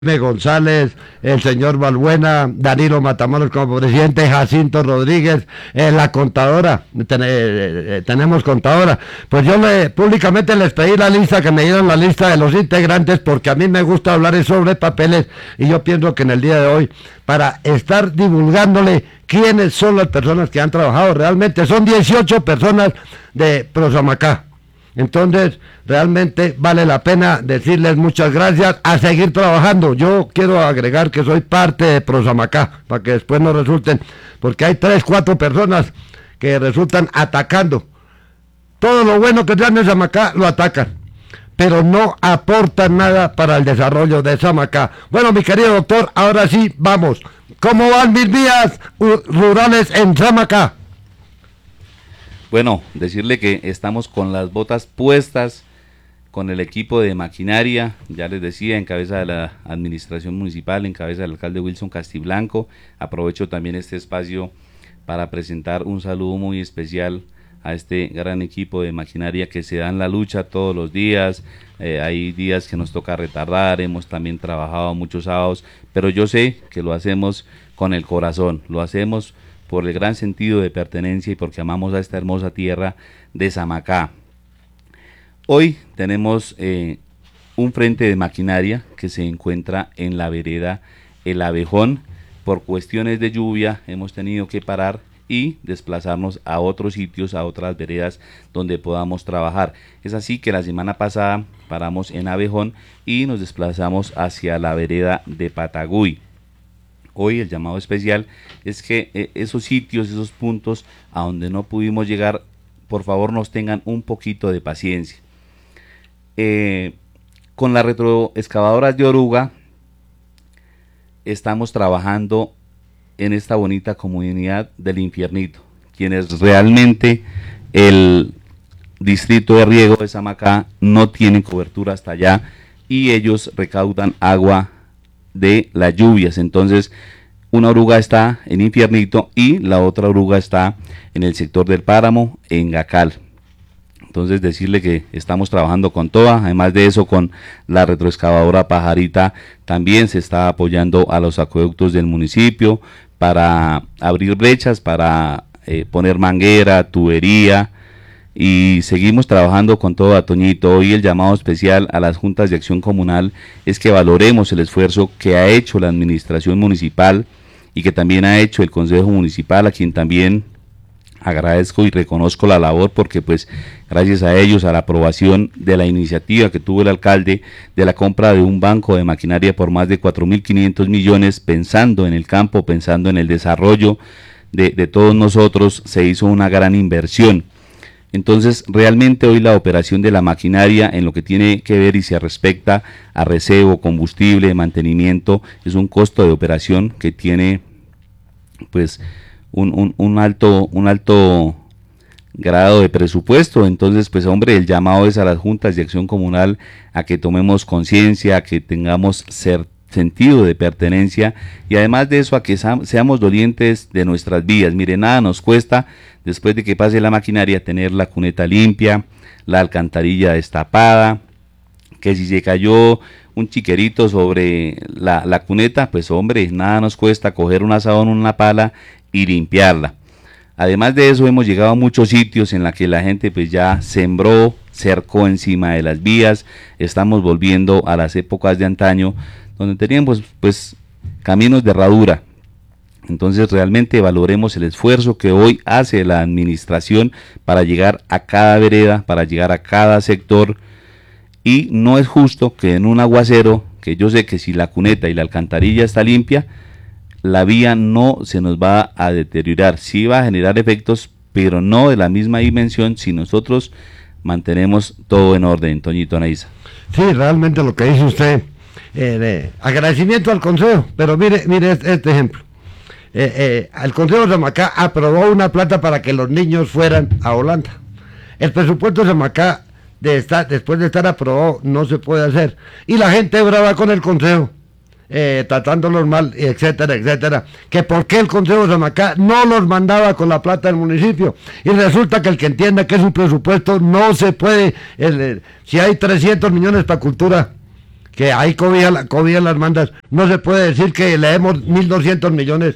González, el señor Balbuena, Danilo Matamoros como presidente, Jacinto Rodríguez, la contadora, tenemos contadora. Pues yo públicamente les pedí la lista, que me dieran la lista de los integrantes, porque a mí me gusta hablar sobre papeles, y yo pienso que en el día de hoy, para estar divulgándole quiénes son las personas que han trabajado realmente, son 18 personas de Prosamacá. Entonces, realmente vale la pena decirles muchas gracias, a seguir trabajando. Yo quiero agregar que soy parte de Prosamacá, para que después no resulten, porque hay 3, 4 personas que resultan atacando. Todo lo bueno que traen de Samacá lo atacan, pero no aportan nada para el desarrollo de Samacá. Bueno, mi querido doctor, ahora sí, vamos. ¿Cómo van mis vías rurales en Samacá? Bueno, decirle que estamos con las botas puestas, con el equipo de maquinaria, ya les decía, en cabeza de la administración municipal, en cabeza del alcalde Wilson Castiblanco. Aprovecho también este espacio para presentar un saludo muy especial a este gran equipo de maquinaria que se dan la lucha todos los días. Hay días que nos toca retardar, hemos también trabajado muchos sábados, pero yo sé que lo hacemos con el corazón, lo hacemos por el gran sentido de pertenencia y porque amamos a esta hermosa tierra de Samacá. Hoy tenemos un frente de maquinaria que se encuentra en la vereda El Abejón. Por cuestiones de lluvia hemos tenido que parar y desplazarnos a otros sitios, a otras veredas donde podamos trabajar. Es así que la semana pasada paramos en Abejón y nos desplazamos hacia la vereda de Pataguy. Hoy el llamado especial es que esos sitios, esos puntos a donde no pudimos llegar, por favor nos tengan un poquito de paciencia. Con las retroexcavadoras de oruga estamos trabajando en esta bonita comunidad del Infiernito, quienes realmente el distrito de riego de Samacá no tienen cobertura hasta allá y ellos recaudan agua de las lluvias. Entonces una oruga está en Infiernito y la otra oruga está en el sector del Páramo, en Gacal. Entonces decirle que estamos trabajando con toda, además de eso con la retroexcavadora Pajarita también se está apoyando a los acueductos del municipio para abrir brechas, para poner manguera, tubería, y seguimos trabajando con todo, Toñito. Hoy el llamado especial a las juntas de acción comunal es que valoremos el esfuerzo que ha hecho la administración municipal y que también ha hecho el consejo municipal, a quien también agradezco y reconozco la labor, porque pues gracias a ellos, a la aprobación de la iniciativa que tuvo el alcalde de la compra de un banco de maquinaria por más de 4.500 millones, pensando en el campo, pensando en el desarrollo de todos nosotros, se hizo una gran inversión. Entonces realmente hoy la operación de la maquinaria en lo que tiene que ver y se respecta a recebo, combustible, mantenimiento, es un costo de operación que tiene pues un alto grado de presupuesto. Entonces pues hombre, el llamado es a las juntas de acción comunal a que tomemos conciencia, a que tengamos sentido de pertenencia y además de eso a que seamos dolientes de nuestras vías. Mire, nada nos cuesta después de que pase la maquinaria tener la cuneta limpia, la alcantarilla destapada, que si se cayó un chiquerito sobre la cuneta, pues hombre, nada nos cuesta coger un asadón, una pala y limpiarla. Además de eso hemos llegado a muchos sitios en la que la gente pues ya sembró, cercó encima de las vías. Estamos volviendo a las épocas de antaño donde teníamos pues caminos de herradura. Entonces realmente valoremos el esfuerzo que hoy hace la administración para llegar a cada vereda, para llegar a cada sector, y no es justo que en un aguacero, que yo sé que si la cuneta y la alcantarilla está limpia, la vía no se nos va a deteriorar. Sí va a generar efectos, pero no de la misma dimensión si nosotros mantenemos todo en orden, Toñito, Anaísa. Sí, realmente lo que dice usted, agradecimiento al consejo, pero mire este ejemplo. El Consejo de Samacá aprobó una plata para que los niños fueran a Holanda. El presupuesto de Samacá, después de estar aprobado, no se puede hacer. Y la gente brava con el Consejo, tratándolos mal, etcétera, etcétera. Que por qué el Consejo de Samacá no los mandaba con la plata del municipio. Y resulta que el que entienda que es un presupuesto no se puede. Si hay 300 millones para cultura, que ahí cobija las bandas. No se puede decir que le demos 1.200 millones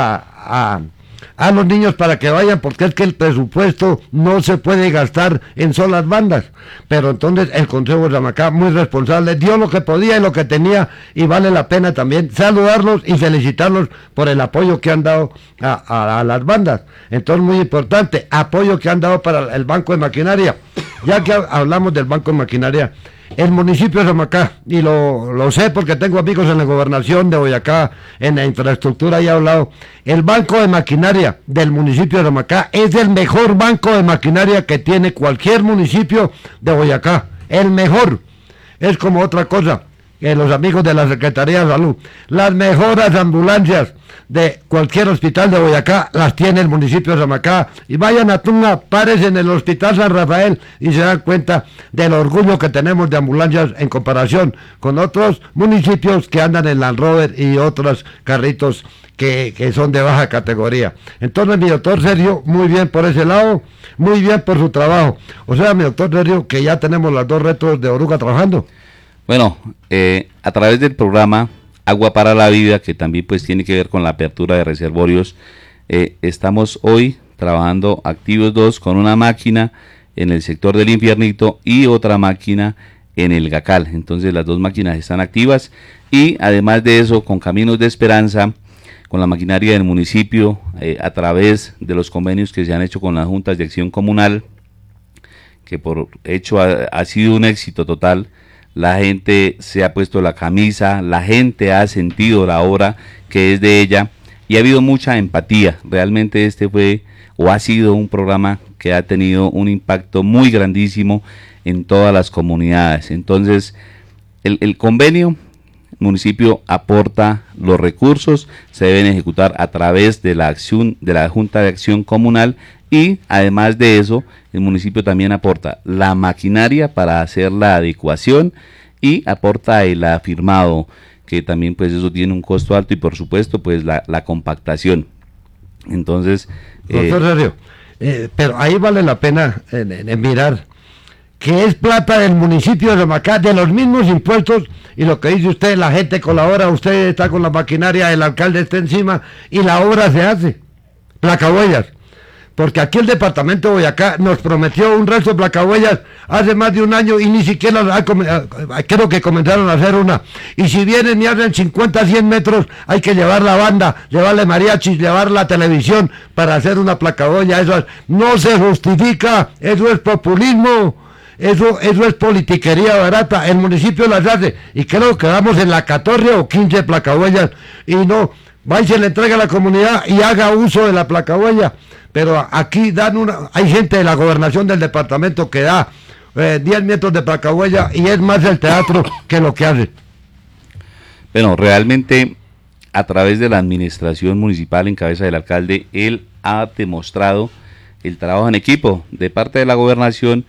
a los niños para que vayan, porque es que el presupuesto no se puede gastar en solas bandas. Pero entonces el Consejo de Samacá, muy responsable, dio lo que podía y lo que tenía, y vale la pena también saludarlos y felicitarlos por el apoyo que han dado a las bandas. Entonces, muy importante, apoyo que han dado para el Banco de Maquinaria. Ya que hablamos del Banco de Maquinaria, el municipio de Samacá, y lo sé porque tengo amigos en la gobernación de Boyacá, en la infraestructura, y he hablado, el Banco de Maquinaria del municipio de Samacá es el mejor banco de maquinaria que tiene cualquier municipio de Boyacá, el mejor. Es como otra cosa, que los amigos de la Secretaría de Salud, las mejores ambulancias de cualquier hospital de Boyacá las tiene el municipio de Samacá, y vayan a Tunga, párense en el hospital San Rafael y se dan cuenta del orgullo que tenemos de ambulancias en comparación con otros municipios que andan en Land Rover y otros carritos que son de baja categoría. Entonces, mi doctor Sergio, muy bien por ese lado, muy bien por su trabajo. O sea, mi doctor Sergio, que ya tenemos los 2 retos de Oruga trabajando. Bueno, a través del programa Agua para la Vida, que también pues tiene que ver con la apertura de reservorios, estamos hoy trabajando activos 2 con una máquina en el sector del Infiernito y otra máquina en el Gacal. Entonces las 2 máquinas están activas, y además de eso, con Caminos de Esperanza, con la maquinaria del municipio, a través de los convenios que se han hecho con las juntas de acción comunal, que por hecho ha sido un éxito total. La gente se ha puesto la camisa, la gente ha sentido la obra que es de ella, y ha habido mucha empatía. Realmente este fue o ha sido un programa que ha tenido un impacto muy grandísimo en todas las comunidades. Entonces, el convenio, el municipio aporta los recursos, se deben ejecutar a través de la acción de la Junta de Acción Comunal, y además de eso, el municipio también aporta la maquinaria para hacer la adecuación, y aporta el afirmado, que también pues eso tiene un costo alto, y por supuesto pues la compactación. Entonces, doctor Sergio, pero ahí vale la pena mirar que es plata del municipio de Samacá, de los mismos impuestos, y lo que dice usted, la gente colabora, usted está con la maquinaria, el alcalde está encima, y la obra se hace. Placahuellas. Porque aquí el departamento de Boyacá nos prometió un resto de placahuellas hace más de un año, y ni siquiera creo que comenzaron a hacer una. Y si vienen y hacen 50, 100 metros, hay que llevar la banda, llevarle mariachis, llevar la televisión para hacer una placahuella. Eso no se justifica, eso es populismo. Eso es politiquería barata. El municipio las hace, y creo que vamos en la 14 o 15 placahuellas, y no, va y se le entrega a la comunidad y haga uso de la placahuella. Pero aquí hay gente de la gobernación del departamento que da 10 metros de placahuella, y es más el teatro que lo que hace. Bueno, realmente a través de la administración municipal en cabeza del alcalde, él ha demostrado el trabajo en equipo. De parte de la gobernación,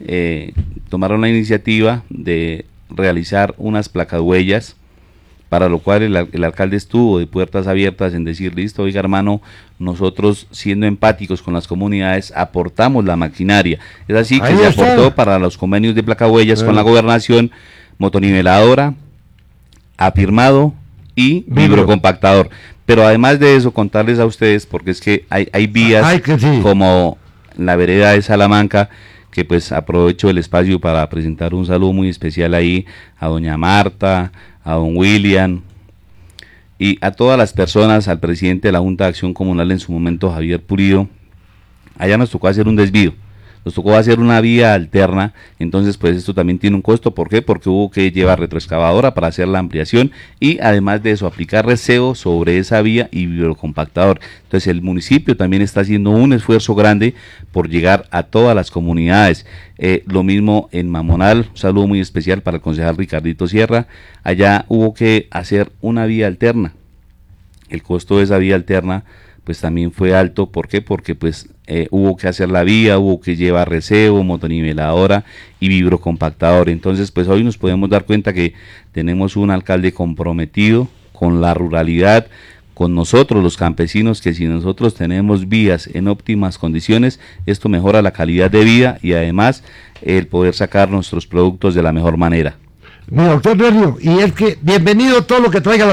tomaron la iniciativa de realizar unas placahuellas, para lo cual el alcalde estuvo de puertas abiertas en decir, listo, oiga hermano, nosotros siendo empáticos con las comunidades aportamos la maquinaria. Es así que se aportó para los convenios de placahuellas con la gobernación, motoniveladora, afirmado y vibrocompactador. Pero además de eso, contarles a ustedes, porque es que hay vías como la vereda de Salamanca, que pues aprovecho el espacio para presentar un saludo muy especial ahí a doña Marta, a don William y a todas las personas, al presidente de la Junta de Acción Comunal en su momento, Javier Pulido. Allá nos tocó hacer un desvío, nos tocó hacer una vía alterna. Entonces pues esto también tiene un costo. ¿Por qué? Porque hubo que llevar retroexcavadora para hacer la ampliación, y además de eso aplicar receo sobre esa vía y vibrocompactador. Entonces el municipio también está haciendo un esfuerzo grande por llegar a todas las comunidades. Lo mismo en Mamonal, un saludo muy especial para el concejal Ricardito Sierra. Allá hubo que hacer una vía alterna. El costo de esa vía alterna pues también fue alto. ¿Por qué? Porque pues hubo que hacer la vía, hubo que llevar recebo, motoniveladora y vibrocompactador. Entonces pues hoy nos podemos dar cuenta que tenemos un alcalde comprometido con la ruralidad, con nosotros los campesinos, que si nosotros tenemos vías en óptimas condiciones, esto mejora la calidad de vida y además el poder sacar nuestros productos de la mejor manera. mi doctor Nervio, y es que bienvenido todo lo que traiga la